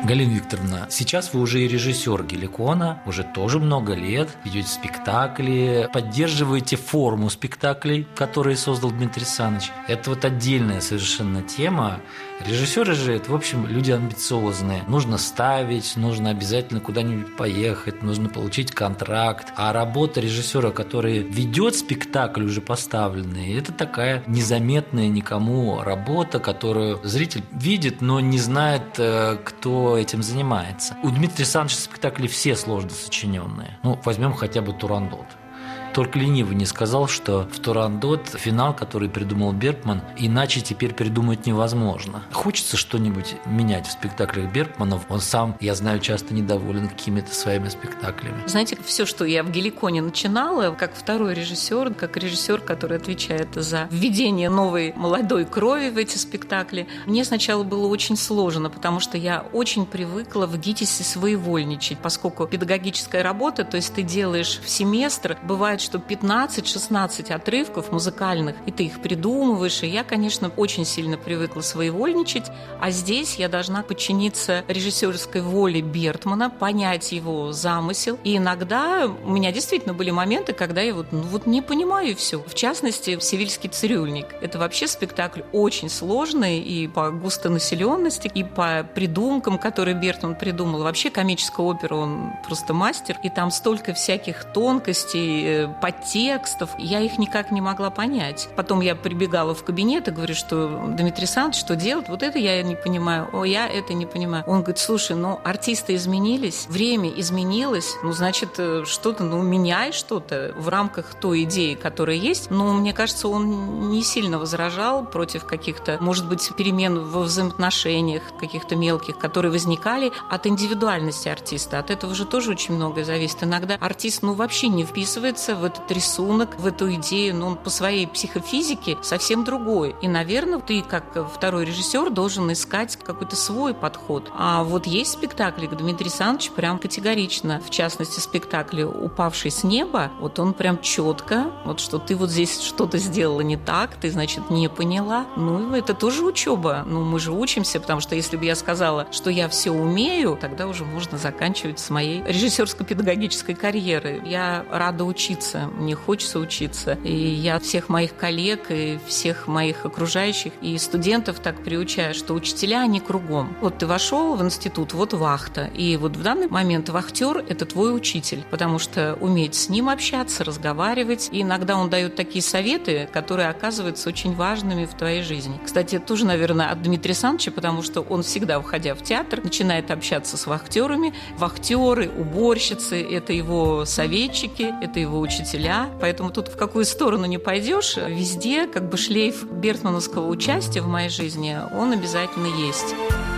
Галина Викторовна, сейчас вы уже и режиссер Геликона, уже тоже много лет, ведете спектакли, поддерживаете форму спектаклей, которые создал Дмитрий Саныч. Это вот отдельная совершенно тема. Режиссеры же, это, в общем, люди амбициозные. Нужно ставить, нужно обязательно куда-нибудь поехать, нужно получить контракт. А работа режиссера, который ведет спектакль уже поставленный, это такая незаметная никому работа, которую зритель видит, но не знает, кто этим занимается. У Дмитрия Саныча спектакли все сложно сочиненные. Возьмем хотя бы «Турандот». Только ленивый не сказал, что в «Турандот» финал, который придумал Бергман, иначе теперь придумать невозможно. Хочется что-нибудь менять в спектаклях Бергмана. Он сам, я знаю, часто недоволен какими-то своими спектаклями. Знаете, все, что я в Геликоне начинала, как второй режиссер, как режиссер, который отвечает за введение новой молодой крови в эти спектакли, мне сначала было очень сложно, потому что я очень привыкла в ГИТИСе своевольничать, поскольку педагогическая работа, то есть ты делаешь в семестр, бывает, что 15-16 отрывков музыкальных, и ты их придумываешь, и я, конечно, очень сильно привыкла своевольничать, а здесь я должна подчиниться режиссерской воле Бертмана, понять его замысел, и иногда у меня действительно были моменты, когда я не понимаю все. В частности, «Севильский цирюльник». Это вообще спектакль очень сложный и по густонаселенности, и по придумкам, которые Бертман придумал. Вообще комическая опера, он просто мастер, и там столько всяких тонкостей, подтекстов, я их никак не могла понять. Потом я прибегала в кабинет и говорю, что Дмитрий Саныч, что делать? Вот это я не понимаю, я это не понимаю. Он говорит, слушай, артисты изменились, время изменилось, значит, что-то, меняй что-то в рамках той идеи, которая есть. Но мне кажется, он не сильно возражал против каких-то, может быть, перемен во взаимоотношениях, каких-то мелких, которые возникали от индивидуальности артиста. От этого же тоже очень многое зависит. Иногда артист, вообще не вписывается в этот рисунок, в эту идею, но он по своей психофизике совсем другой. И, наверное, ты, как второй режиссер, должен искать какой-то свой подход. А вот есть спектакли, где Дмитрий Саныч прям категорично, в частности, спектакль «Упавший с неба», он прям четко, что ты здесь что-то сделала не так, ты, значит, не поняла. Это тоже учеба. Мы же учимся, потому что если бы я сказала, что я все умею, тогда уже можно заканчивать с моей режиссерско-педагогической карьерой. Я рада учиться, мне хочется учиться. И я всех моих коллег и всех моих окружающих и студентов так приучаю, что учителя, они кругом. Ты вошел в институт, вахта. И в данный момент вахтер – это твой учитель, потому что уметь с ним общаться, разговаривать. И иногда он дает такие советы, которые оказываются очень важными в твоей жизни. Кстати, это тоже, наверное, от Дмитрия Саныча, потому что он всегда, входя в театр, начинает общаться с вахтерами. Вахтеры, уборщицы – это его советчики, это его учителя. Поэтому тут в какую сторону не пойдешь, везде шлейф бертмановского участия в моей жизни, он обязательно есть.